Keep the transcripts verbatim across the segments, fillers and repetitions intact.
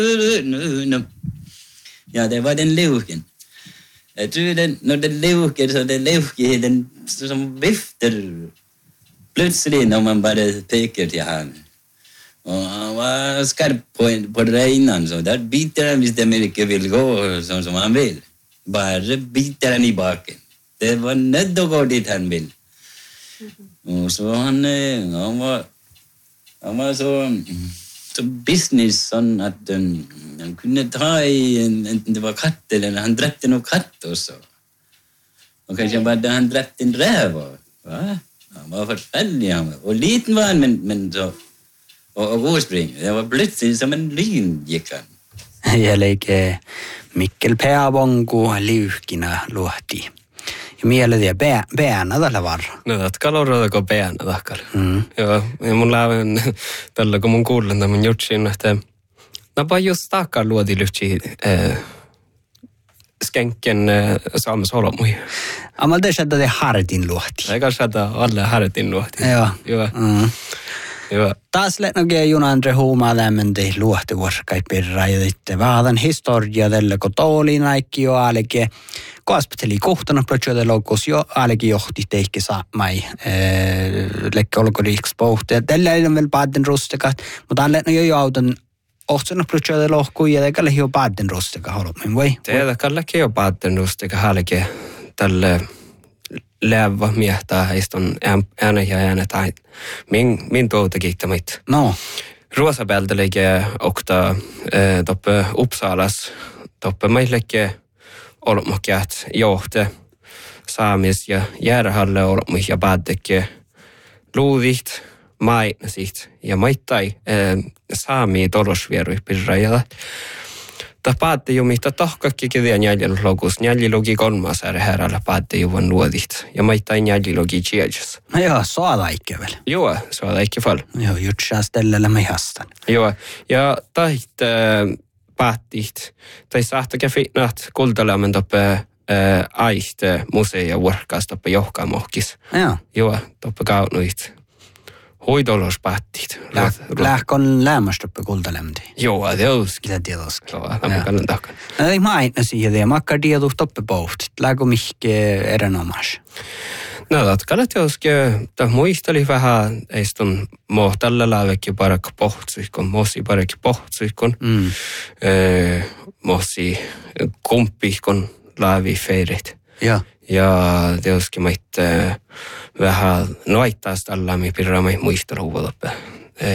Ja, det var den leuken. Jag tror den, när den leuker så den leuker den som vifter plötsligt när man bara pekar till han. Och han var skarp på, på det där innan så där biter han hvis det inte vill gå så som han vill. Bara biter han i baken. Det var nödd att gå dit han vill. Och så han, han var han var så så business sån att um, han kunde ta i en, en, det var katt eller han dräpte nog katt också. Och kanske bara han dräpte en räv. Va? Han var förfärlig han var. Och liten var han men, men så och, och gåspring. Det var plötsligt som en lyn gick han. Ja leike Mikkel Peabongu liuhkina luhti. Ja mieledia peänä tällä varra. No tatkalla on peänä takkalla. Mm. Joo, ja mun läven tällä kun mun kuulen tämän jutsin, että napa just takkalla luoti lyhtsi äh, skänken äh, saamis olomui. Amal det sätta det hartin luhti. Eikä sätä alle hartin luhti. Joo. Joo. Mm. Joo. Taas lähtöge Junandre huumaa lämmentä luohti vuorkai pirra ja sitten vaadan historia tällä kun tooli naikki jo aalike koaspeteli kohtana plötsöde logos jo aalike johti teikki saamai lekke olko liiks pohti. Tällä ei ole vielä pääden rustekat, mutta tällä no jo auton ohtsana plötsöde lohku ja tällä jo pääden rusteka holmin voi. Teillä kallekin jo pääden rusteka aalike tälle läävä miehtää heiston ääne ja ääne tai min min tuota kiittämät. No. Ruosapeltelige okta eh, toppe Uppsalas toppe meillekke olmakjat johte saamis ja järhalle olmih ja päätekke luudit mainasit ja maittai eh, saami tolosvieru pirrajalla. Ta päätti ju mitä tohkakki kivien jäljilogus jäljilogi kolmas är här alla päätti ju van luodit ja maittain jäljilogi chieljas. No joo, saada ikke vel. Joo, saada ikke fall. Joo, jutsaa stellellä me hastan. Joo, ja tait äh, päättit tai sahtakä fitnat kultalämmen toppe äh, aihte musea workas toppe johkamohkis. Joo. Joo, toppe kaunuit. Hoidolos päättit. Lähkon lämmästoppe kultalämti. Joo, det är Sitä tietysti. Joo, tämä kannan takan. No ei maina siihen, ja makka tietysti toppe pohtit. Lähkö mihke erinomas? No, tatkalle tietysti, että muisteli vähän, eistun mo tällä lävekki parakka pohtsuikon, mossi parakki pohtsuikon, mm. äh, mossi kumppikon lävi feirit. Ja. Ja tietysti meitä äh, vähän noittaa tällä, me pirraa me muisteluvuodoppe äh,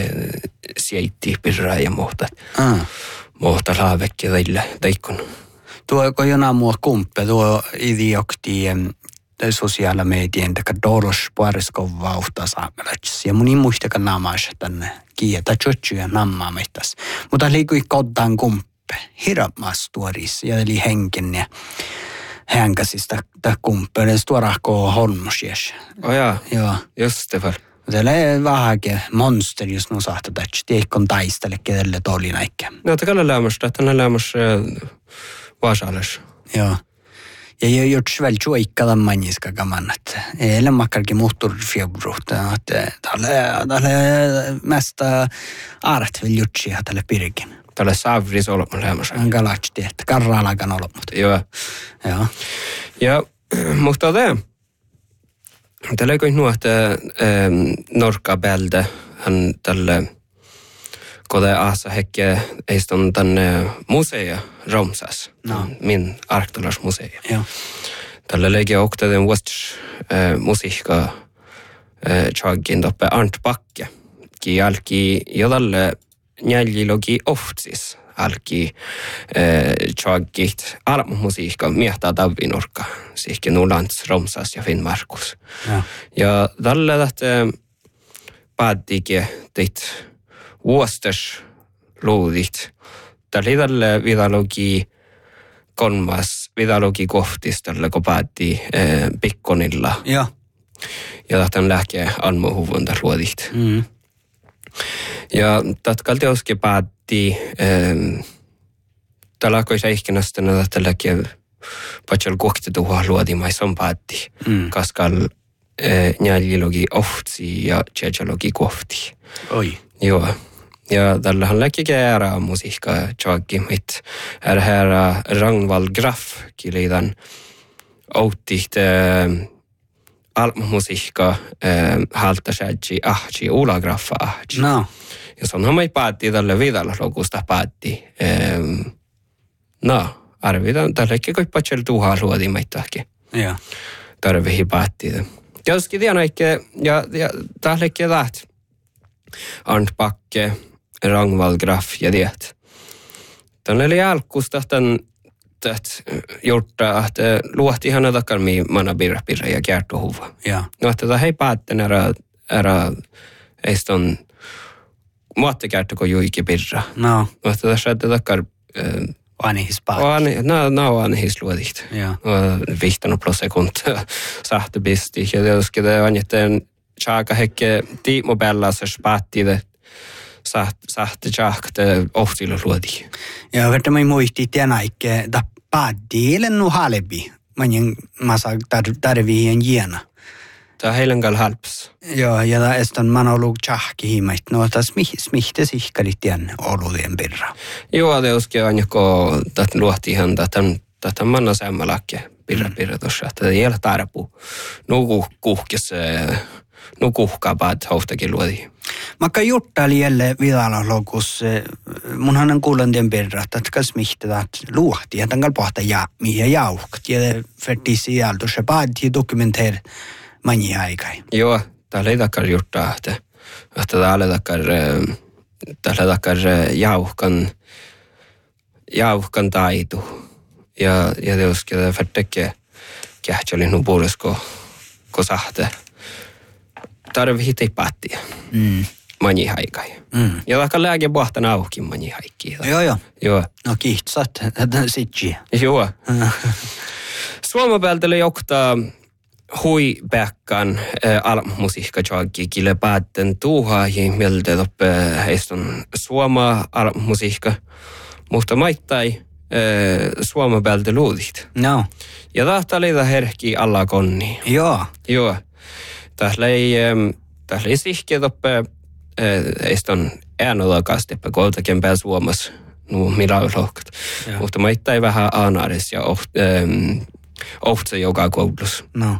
sietti pirraa ja muuta. Ah. Muuta lävekki teille teikon. Tuo kun jonain muu kumppe, tuo idiokti sosiaala medien taka doros puariskon vauhtaa saamelats. Ja mun ei muistakaan namaisa tänne kieltä tjotsuja nammaa meittas. Mutta liikui koddan kumppe, hirapmas tuoris ja eli henken ja hänkäsis tämä kumppe. Eli tuorahko holmosies. Oh jaa, joo. Just det väl. Tällä ei vähäkin monster, jos nu sahtaa tätä. Teikon taistele, kedelle toli näikkä. No, takalla lämmöstä, tänne lämmössä vaasaalessa. Joo. Ja jag har gjort väl tjoikada maniska gamannat. Eller makkarkin muuttur fjobruhta. Tällä tällä mesta art vill gjort sig tällä pirkin. Tällä savris olemme lämmössä. Galachti, että karraalakan olemme. Joo. Joo. Ja mutta det. Tällä kun nuotte norkabälde han tällä kode asa hekke eiston tänne musea Romsas. No. Min arktolas musea. Joo. Tällä läge okta den west äh, musiikka äh, chagin toppe Arnt Bakke. Ki alki jodalle njäljilogi oftsis alki äh, chagit arm musiikka miehtaa tavinorka. Sihke Nulands Romsas ja Finnmarkus. Ja. Ja tällä tästä päättikin teit vuostas luudit. Tällä tällä vidalogi kolmas vidalogi kohtis tällä kun päätti äh, Pikkonilla. Ja. Ja tahtan lähteä almuhuvunta luodit. Mm. Ja tatkalti oski päätti äh, tällä kun se ihkinästänä tälläkin patsal kohti tuohon luodimaisen päätti. Mm. Kaskal äh, njäljilogi ohtsi ja tjejalogi kohti. Oi. Joo. Ja tällähän läki käärä musiikka joakin mit är här Ragnvald Graff kilidan outtihte almusiikka halta sädji ahji Ula Graffa ahji. No. Ja sonhan mai päätti tälle vidalla lokusta päätti. No, arvitaan tällekin kai patsel tuhaa luodi maittakin. Ja. Tarvihi päätti. Joskin tiedän eikä ja tällekin lähti. Arnt Bakke, Ragnvald Graff ja det. Tänne oli alkusta tämän gjorta, että luohti ihan takar mi mana birra birra ja kiertohuva. Ja. No, että tämä hei päätten ära, ära eiston muotte kiertoko juiki birra. No. No, että tässä että takar Vanhis paat. No, no vanhis luodit. Ja. Vihtanut plus sekund sahtabisti. Ja tietysti det on jätten tjaka hekke tiimobellassa päättide sahte tjahte ohtilla luodi. Ja verta mai muisti tänäikke da paddielen nu halebi. Manjen massa tarvien jiena. Tämä heilenkal halps. Joo, ja da eston man ollut tjahki himmait. No, ta smihte sihkalit tien oludien birra. Joo, tietysti on joko tätä luohti ihan tätä manna semmalakke birra birra tuossa. Tätä ei ole tarpu. Nuku kuhkis, nuku kuhkapaat hohtakin luodi. Makka juttali jälle vidalla lokus, munhan on kuulen tien birra, että kas mihte taat luohti, että on pohta ja mihin jauhkat. Ja fertisi jältu se paadi dokumenteer mani aikai. Joo, täällä ei takar juttaa, että, että täällä takar, täällä takar jauhkan, jauhkan taitu. Ja, ja tietysti fertekke kähtseli nu puolisko, ko sahte. Tarvii ei päättiä. Mm. Mani aikai. Mm. Ja takar lääke pohtan auki mani haikki. Joo, joo. Joo. No kihtsat, sitsi. Joo. Suomen päältä oli joktaa hui päkkän äh, almusiikka joakin kille päätten tuuhaahi mieltä toppe heiston suoma almusiikka. Mutta maittai äh, Suomen päältä luudit. No. Ja tahta oli herkki alla konni. Joo. Joo. Tässä ei, ähm, tässä ei sihkeä toppe äh, heiston äänolakasteppe koultakin pää Suomessa. No, mitä on lohkat. Mutta maittai vähän aanaaris ja oht, ähm, ohtse joka koulussa. No.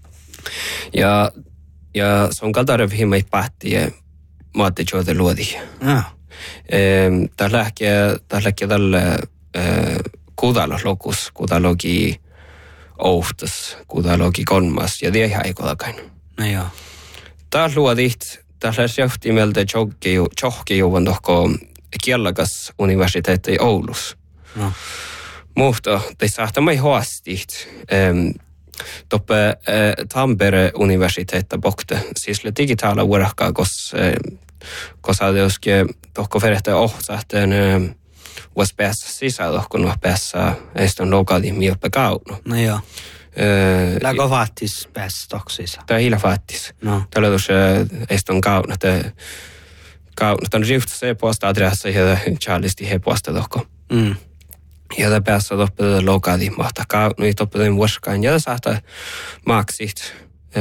Ja, ja se on kaltarvihin meit päättiä maatte joita luodi. No. Tällä lähtee tälle kudalo lokus, kudalogi ohtas, kudalogi konmas ja tie haikolakaan. No joo. Tällä luodit, tällä johti meiltä johki juvan tohko kielakas universiteetti Oulus. No. Mutta te saatte mai haastit. Toppe äh, Tampere universiteetta bokte. Siis le digitaala vuorakkaa, kos kosa tietysti tohko verehtä ohsahteen U S B S sisällä, kun on päässä eistön lokaali mioppe kaunu. No joo. Läkö vaattis päässä toksissa? Tämä hila vaattis. No. Tällä tuossa eistön kaunu. Kaunu. Tämä on riuhtu se posta adressa ja Charlisti he posta tohko. Mm. Ja det päässä toppe lokaali mahtaa kaunu ja toppe den vuoskaan. Ja det saattaa maksit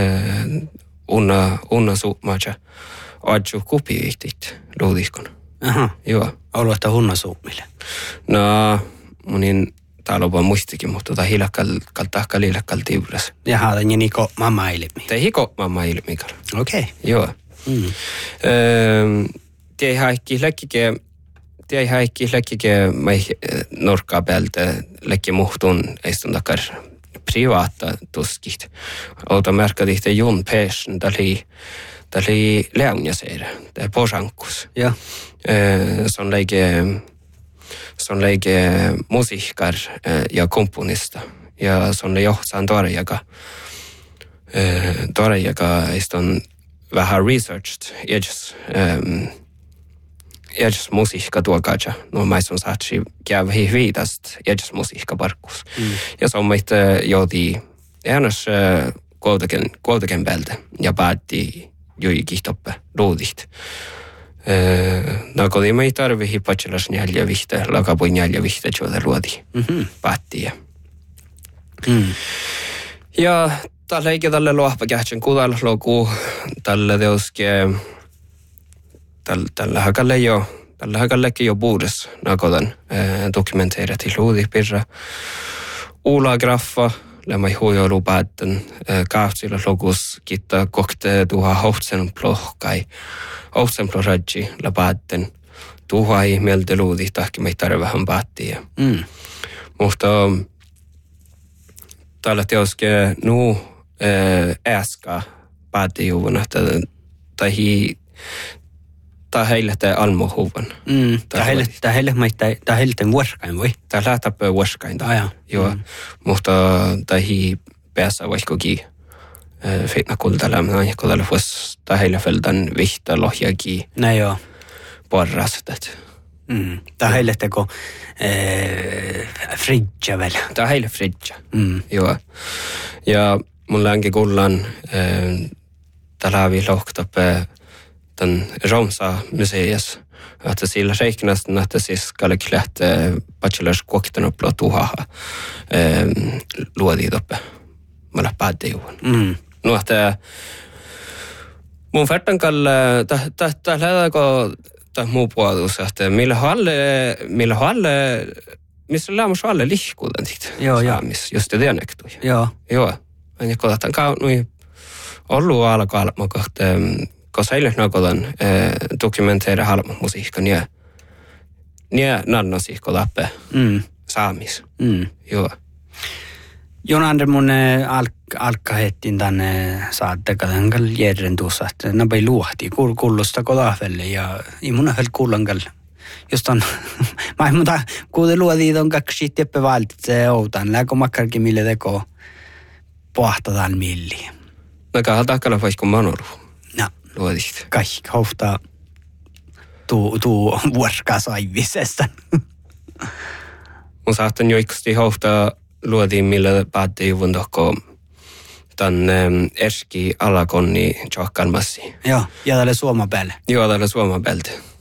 unna, unna suumaja. Adju kupiihtit luudiskon. Aha. Joo. Ollut, että hunna suumille. No, munin täällä on muistikin, mutta tämä hilakkal tahka liilakkal tiuras. Ja haatan ja niko mamma ilmi. Tämä hiko mamma ilmikal. Okei. Okay. Joo. Mm. Öö, Tiei haikki läkkike, tiei haikki läkkike mai norkkaa päältä läkki muhtun eistun takar privata tuskit. Outa merkadihte Jon Persson, täli täli leunjaseira, tämä posankus. Ja. Öö, se on leike, se on leike musiikkar ja komponista. Ja se on johtaan torjaga, öö, torjaga eistun vähän researched, edges, um, edges musiikka tuokaja. No mais on saatsi käydä viidast edges musiikka parkkus. Mm. Ja se on meitä jouti äänes kuoltaken, kuoltaken päältä ja päätti juikin toppe luudit. Uh, no kun ei meitä tarvitse patselas neljä vihtä, lakapuin neljä vihtä juota luodi. Mm-hmm. Päätti. Mm. Ja tällä eikä tälle luohpa kähtsän kudalla luokuu tälle teoske tällä tällä hakalle jo tällä hakallekin jo puudes nakodan dokumenteerat i luudi pirra Ulla graffa lämma huijolu päätten kahtsilla logus kitta kokte tuha hohtsen plohkai hohtsen plohradji la päätten tuha ei mieltä luudi tahki mei tarvahan päättiä. Mm. Mutta tällä teoske nu äska päätti juvuna tai hi ta heille tämä almohuvan. Mm. Ta heille ta heille meitä ta heille tämän vuoskain voi. Ta lähtee vuoskain. Ah, joo. Mm. Mutta ta hi päässä vaikkokin feitna kultalämnä ja kodalle vuos ta heille feldan vihta lohjaki. Nej joo. Porrastet. Mm. Ta heille teko eh fridja väl. Ta heille fridja. Mm. Joo. Ja mun länki kullan eh tällä vi lohtappe den Romsa museet att sillä räknas att siis skulle klätt bachelors kokten upp låt tuha eh luodi toppe mala päätte ju. Mm. No että mun färtan kall ta ta ta lähdekö ta muu puolus että millä halle millä halle missä lämmas halle lihkuuden sit. Joo joo. Miss just det näktui. Joo. Joo. Men kodan ka nu ollut alkaa mä kohta koska eilen nakodan dokumenteera halma musiikan ja ja nannosiikko läppe Mm. saamis. Mm. Joo. Jon andre mun alk alka hettin tänne saatte kadangal järren tuossa että nabai luohti kuul kullusta kodafelle ja i mun hel kullangal just on mä mutta kuule luodi on kaksi teppe valtit se outan läko makkarki mille teko pohtataan milli. Naga hatakalla vaikka manoru. No. Luodit. Kaikki hofta tuu tuu vuorkas aivisesta. Mun saattan joikusti hofta luodin millä päätti juvun tohko tän erski alakonni tjohkalmassi. Joo, ja tälle Suoma päälle. Joo, tällä Suomen pelti.